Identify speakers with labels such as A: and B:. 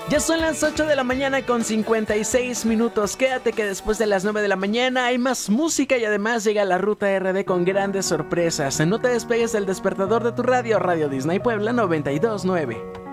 A: Ya son las 8 de la mañana con 56 minutos. Quédate que después de las 9 de la mañana hay más música y además llega la Ruta RD con grandes sorpresas. No te despegues del despertador de tu radio, Radio Disney Puebla 929.